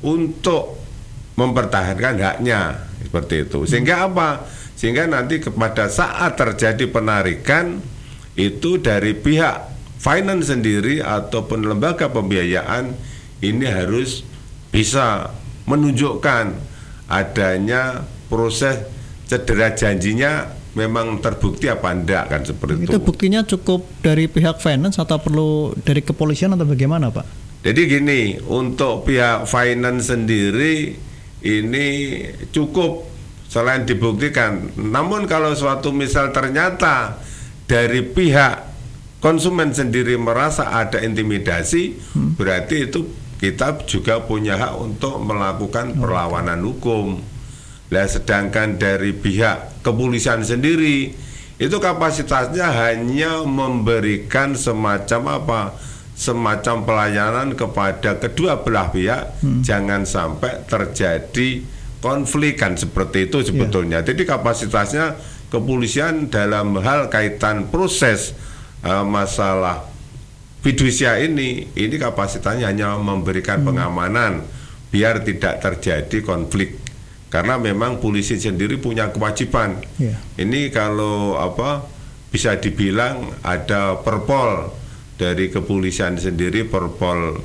untuk mempertahankan haknya seperti itu. Sehingga apa? Sehingga nanti pada saat terjadi penarikan itu dari pihak finance sendiri ataupun lembaga pembiayaan ini harus bisa menunjukkan adanya proses cedera janjinya memang terbukti apa enggak, kan seperti itu. Itu buktinya cukup dari pihak finance atau perlu dari kepolisian atau bagaimana, Pak? Jadi gini, untuk pihak finance sendiri ini cukup selain dibuktikan. Namun kalau suatu misal ternyata dari pihak konsumen sendiri merasa ada intimidasi, berarti itu kita juga punya hak untuk melakukan perlawanan hukum. Nah, sedangkan dari pihak kepolisian sendiri itu kapasitasnya hanya memberikan semacam apa? Semacam pelayanan kepada kedua belah pihak, jangan sampai terjadi konflik, kan seperti itu sebetulnya. Jadi kapasitasnya kepolisian dalam hal kaitan proses masalah fidusia ini kapasitasnya hanya memberikan pengamanan biar tidak terjadi konflik. Karena memang polisi sendiri punya kewajiban. Ini kalau bisa dibilang ada perpol dari kepolisian sendiri, perpol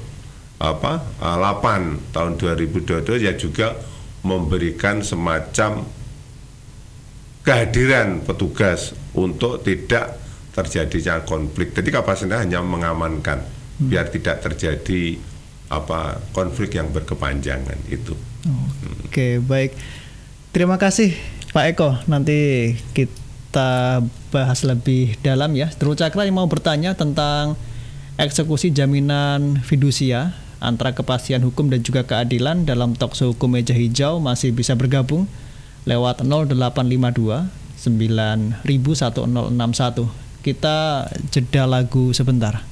8 tahun 2022 ya juga memberikan semacam kehadiran petugas untuk tidak terjadinya konflik. Jadi kapasitasnya hanya mengamankan biar tidak terjadi konflik yang berkepanjangan itu. Oke, baik. Terima kasih Pak Eko. Nanti kita bahas lebih dalam ya. Terus Cakra yang mau bertanya tentang eksekusi jaminan fidusia antara kepastian hukum dan juga keadilan dalam Talkshow Hukum Meja Hijau masih bisa bergabung lewat 0852 9000 1061. Kita jeda lagu sebentar.